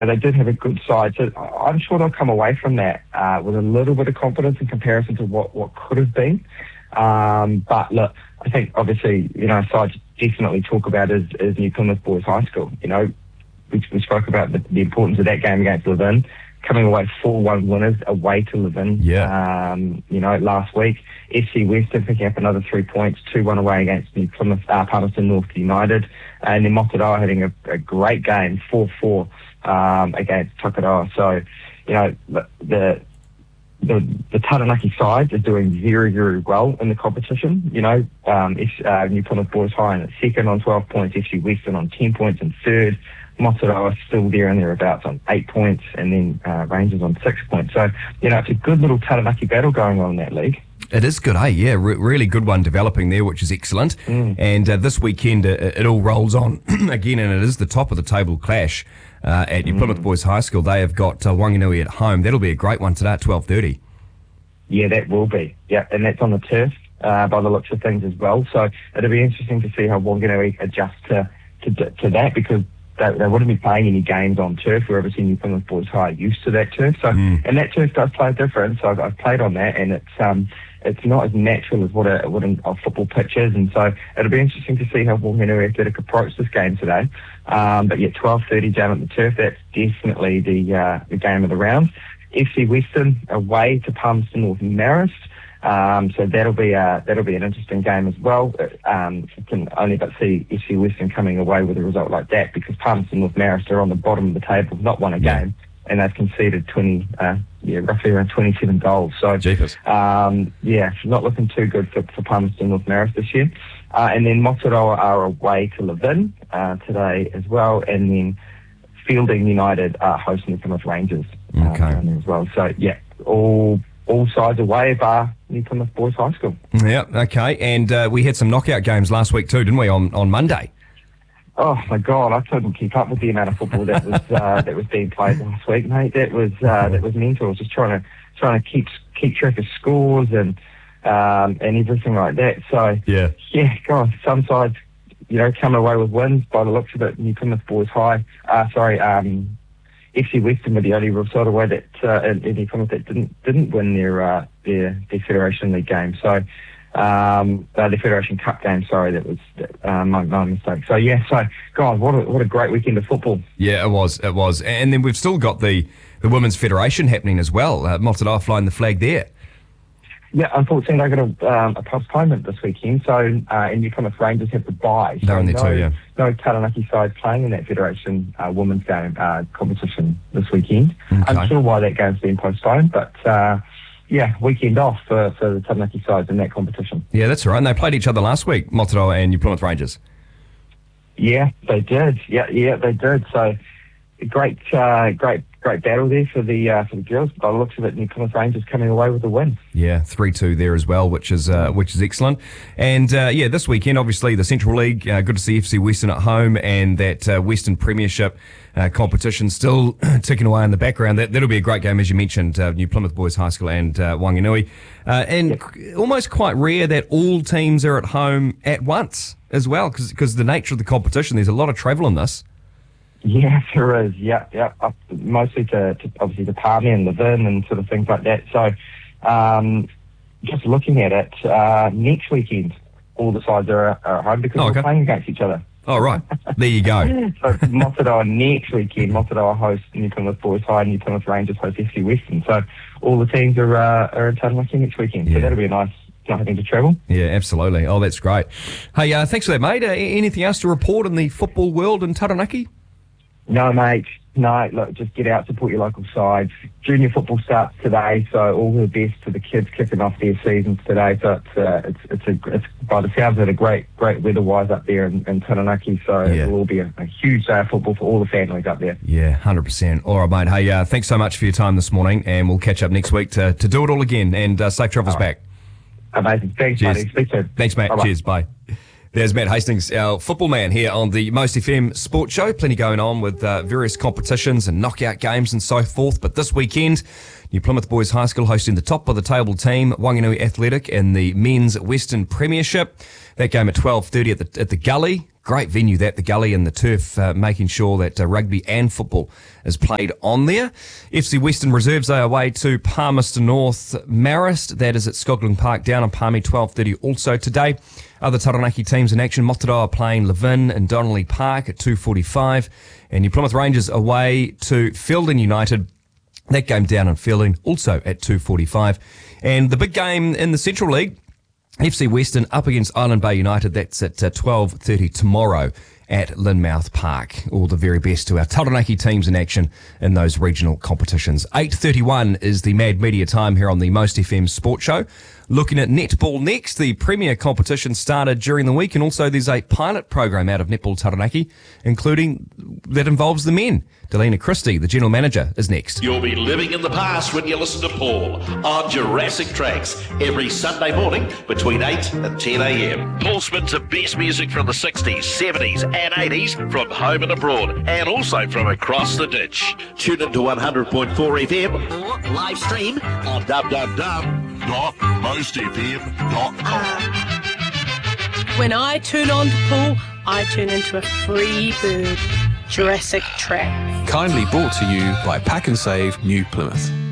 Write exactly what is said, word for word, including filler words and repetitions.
they did have a good side. So I'm sure they'll come away from that uh, with a little bit of confidence in comparison to what, what could have been. Um, but look, I think obviously, you know, sides definitely talk about is, is New Plymouth Boys High School. You know, we, we spoke about the, the importance of that game against Levin, coming away four one winners away to Levin. Yeah. Um, you know, last week, F C Western picking up another three points, two one away against New Plymouth, uh, Palmerston North United, and then Motoroa having a, a great game, four four um, against Takaroa. So, you know, the the the Taranaki side is doing very, very well in the competition. You know, um, F, uh, New Plymouth Boys High in second on twelve points, F C Western on ten points in third. Motoroa still there and thereabouts on eight points, and then uh, Rangers on six points. So, you know, it's a good little Taranaki battle going on in that league. It is good, eh? Yeah, re- really good one developing there, which is excellent. Mm. And uh, this weekend, uh, it all rolls on again, and it is the top of the table clash uh, at New mm. Plymouth Boys High School. They have got uh, Wanganui at home. That'll be a great one today at twelve thirty. Yeah, that will be. Yeah, and that's on the turf uh, by the looks of things as well. So it'll be interesting to see how Wanganui adjust to, to, to that, because They, they wouldn't be playing any games on turf. We're obviously New Plymouth Boys High used to that turf. So, mm. and that turf does play different. So I've, I've played on that, and it's um, it's not as natural as what a what a, a football pitch is. And so it'll be interesting to see how Wanganui Athletic approach this game today. Um, but yeah, twelve thirty down at the turf. That's definitely the uh, the game of the round. F C Western away to Palmerston North Marist. Um, so that'll be a, that'll be an interesting game as well. Um, you can only but see F C Western coming away with a result like that, because Palmerston North Marist are on the bottom of the table, not won a game, and they've conceded twenty, uh, yeah, roughly around twenty-seven goals. So, um, yeah, not looking too good for, for Palmerston North Marist this year. Uh, and then Motoroa are away to Levin uh, today as well, and then Fielding United are hosting the Plymouth Rangers uh, okay. as well. So yeah, all. all sides away bar New Plymouth Boys High School. Yeah, okay. And uh, we had some knockout games last week too, didn't we, on, on Monday? Oh, my God, I couldn't keep up with the amount of football that was uh, that was being played last week, mate. That was uh, that was mental. I was just trying to trying to keep keep track of scores and um, and everything like that. So, yeah, yeah, God, some sides, you know, coming away with wins by the looks of it. New Plymouth Boys High, uh, sorry, um, F C Western were the only sort of way that uh, in, in Plymouth that didn't didn't win their uh, their, their Federation League game. So um, uh, the Federation Cup game. Sorry, that was uh, my, my mistake. So yeah, so God, what a what a great weekend of football. Yeah, it was, it was, and then we've still got the the Women's Federation happening as well. Uh, Motoroa flying the flag there. Yeah, unfortunately, they got a, um, a postponement this weekend, so uh, and New Plymouth Rangers have to bye. So They're in there no, too, yeah. No Taranaki side playing in that Federation uh, Women's game uh, competition this weekend. Okay. I'm not sure why that game's been postponed, but uh, yeah, weekend off for, for the Taranaki sides in that competition. Yeah, that's right. And they played each other last week, Motoroa and New Plymouth Rangers. Yeah, they did. Yeah, yeah, they did. So great, uh, great. Great battle there for the uh, for the girls. By the looks of it, New Plymouth Rangers coming away with a win. Yeah, three two there as well, which is uh, which is excellent. And uh, yeah, this weekend, obviously, the Central League, uh, good to see F C Western at home, and that uh, Western Premiership uh, competition still ticking away in the background. That, that'll be a great game, as you mentioned, uh, New Plymouth Boys High School and uh, Wanganui. Uh, and yep. Almost quite rare that all teams are at home at once as well, because the nature of the competition, there's a lot of travel in this. Yeah, there is. Yeah, yeah. Up mostly to, to obviously to Palmy and Levin and sort of things like that. So, um, just looking at it, uh, next weekend, all the sides are, are at home because oh, okay. we're playing against each other. Oh, right. There you go. So, Motoroa next weekend, Motoroa hosts New Plymouth Boys High, New Plymouth Rangers host F C Western. So, all the teams are uh, are in Taranaki next weekend. Yeah. So, that'll be a nice. Not having to travel. Yeah, absolutely. Oh, that's great. Hey, uh, thanks for that, mate. Uh, anything else to report in the football world in Taranaki? No, mate. No, look, just get out, support your local sides. Junior football starts today, so all the best to the kids kicking off their seasons today. So it's uh, it's it's, a, it's by the sounds of it, a great great weather-wise up there in, in Taranaki. So yeah. It will be a, a huge day of football for all the families up there. Yeah, one hundred percent. All right, mate. Hey, uh, thanks so much for your time this morning, and we'll catch up next week to, to do it all again. And uh, safe travels right. back. Amazing. Thanks, Cheers. buddy. Speak soon. Thanks, mate. Bye-bye. Cheers. Bye. There's Matt Hastings, our football man here on the Most F M Sports Show. Plenty going on with uh, various competitions and knockout games and so forth. But this weekend, New Plymouth Boys High School hosting the top of the table team, Wanganui Athletic, in the Men's Western Premiership. That game at twelve thirty at the at the Gully. Great venue that, the Gully and the Turf, uh, making sure that uh, rugby and football is played on there. F C Western Reserves are away to Palmerston North Marist. That is at Scogling Park down on Palmy, twelve thirty also today. Other Taranaki teams in action. Motoroa playing Levin and Donnelly Park at two forty-five. And your Plymouth Rangers away to Fielding United. That game down in Fielding also at two forty-five. And the big game in the Central League, F C Western up against Island Bay United. That's at uh, twelve thirty tomorrow at Lynmouth Park. All the very best to our Taranaki teams in action in those regional competitions. eight thirty-one is the Mad Media time here on the Most F M Sports Show. Looking at netball next, the premier competition started during the week, and also there's a pilot program out of Netball Taranaki, including that involves the men. Delina Christie, the general manager, is next. You'll be living in the past when you listen to Paul on Jurassic Tracks every Sunday morning between eight and ten a.m. Paul spins the best music from the sixties, seventies and eighties from home and abroad, and also from across the ditch. Tune into one hundred point four F M or live stream on w w w dot most f m dot com. When I turn on to Paul, I turn into a free bird. Jurassic Track. Kindly brought to you by Pack and Save New Plymouth.